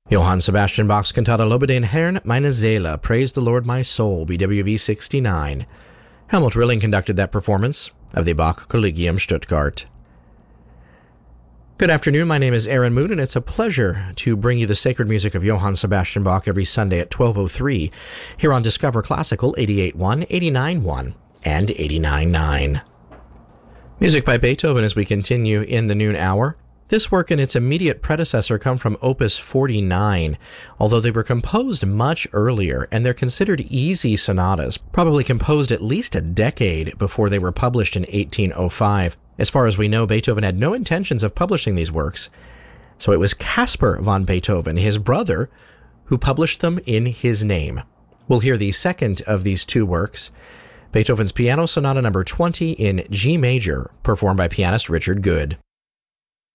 Johann Sebastian Bach's Cantata Lobe den Herrn meine Seele, Praise the Lord my soul, BWV 69. Helmut Rilling conducted that performance of the Bach Collegium Stuttgart. Good afternoon, my name is Aaron Moon, and it's a pleasure to bring you the sacred music of Johann Sebastian Bach every Sunday at 12:03 here on Discover Classical 88.1, 89.1, and 89.9. Music by Beethoven as we continue in the noon hour. This work and its immediate predecessor come from Opus 49, although they were composed much earlier, and they're considered easy sonatas, probably composed at least a decade before they were published in 1805. As far as we know, Beethoven had no intentions of publishing these works, so it was Caspar von Beethoven, his brother, who published them in his name. We'll hear the second of these two works, Beethoven's Piano Sonata No. 20 in G major, performed by pianist Richard Good.